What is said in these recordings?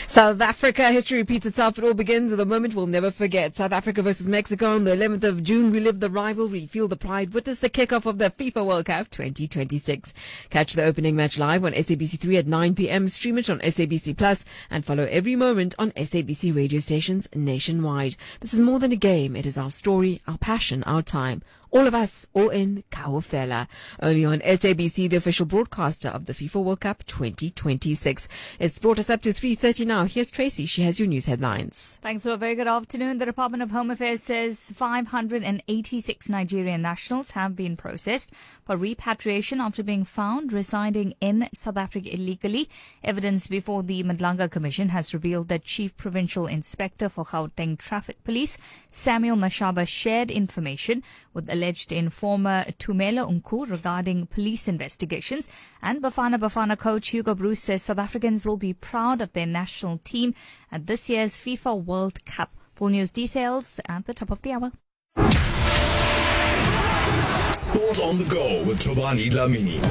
South Africa, history repeats itself. It all begins with a moment we'll never forget. South Africa versus Mexico on the 11th of June. Relive the rivalry, feel the pride, witness the kickoff of the FIFA World Cup 2026. Catch the opening match live on SABC3 at 9 p.m. Stream it on SABC Plus and follow every moment on SABC radio stations nationwide. This is more than a game. It is our story, our passion, our time. All of us, all in Kaofela. Only on SABC, the official broadcaster of the FIFA World Cup 2026. It's brought us up to 3:30 now. Here's Tracy. She has your news headlines. Thanks for a very good afternoon. The Department of Home Affairs says 586 Nigerian nationals have been processed for repatriation after being found residing in South Africa illegally. Evidence before the Madlanga Commission has revealed that Chief Provincial Inspector for Gauteng Traffic Police, Samuel Mashaba, shared information with alleged informer Tumelo Unku regarding police investigations. And Bafana coach Hugo Bruce says South Africans will be proud of their national team at this year's FIFA World Cup. Full news details at the top of the hour. Sport on the go with Tobani Dlamini.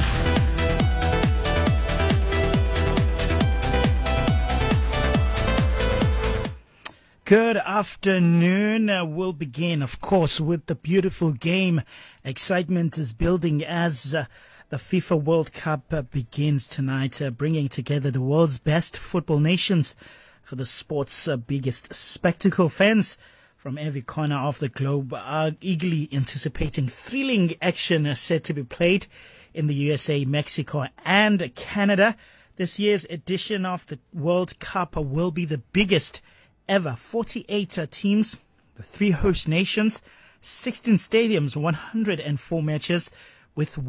Good afternoon. We'll begin, of course, with the beautiful game. Excitement is building as the FIFA World Cup begins tonight, bringing together the world's best football nations for the sport's biggest spectacle. Fans from every corner of the globe are eagerly anticipating thrilling action set to be played in the USA, Mexico, and Canada. This year's edition of the World Cup will be the biggest ever. 48 teams, the 3 host nations, 16 stadiums, 104 matches with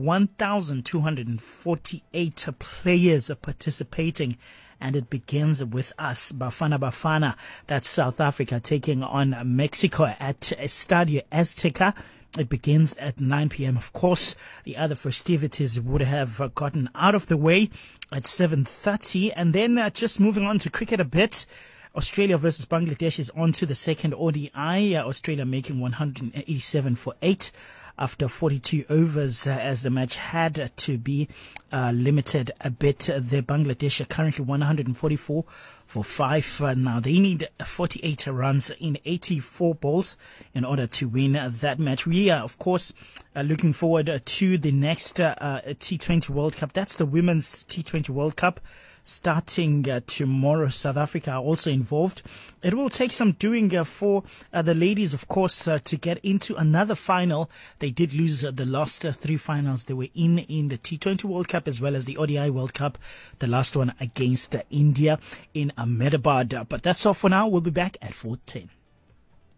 1,248 players participating. And it begins with us, Bafana. That's South Africa taking on Mexico at Estadio Azteca. It begins at 9 p.m. Of course, the other festivities would have gotten out of the way at 7:30. And then just moving on to cricket a bit. Australia versus Bangladesh is on to the second ODI. Australia making 187 for 8 after 42 overs as the match had to be limited a bit. The Bangladesh are currently 144 for 5. Now they need 48 runs in 84 balls in order to win that match. We are, of course, looking forward to the next T20 World Cup. That's the Women's T20 World Cup. Starting tomorrow. South Africa are also involved. It will take some doing for the ladies, of course, to get into another final. They did lose the last 3 finals they were in the T20 World Cup as well as the ODI World Cup, the last one against India in Ahmedabad. But that's all for now. We'll be back at 4:10.